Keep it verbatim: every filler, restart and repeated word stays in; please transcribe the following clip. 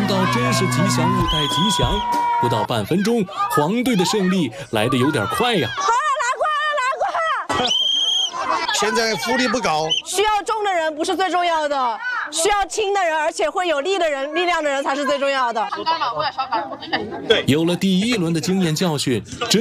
到真是吉祥物带吉祥，不到半分钟，黄队的胜利来得有点快呀。 好了，拿过来，拿过来。 现在福利不高， 需要重的人不是最重要的，需要轻的人，而且会有力的人、力量的人才是最重要的。 有了第一轮的经验教训，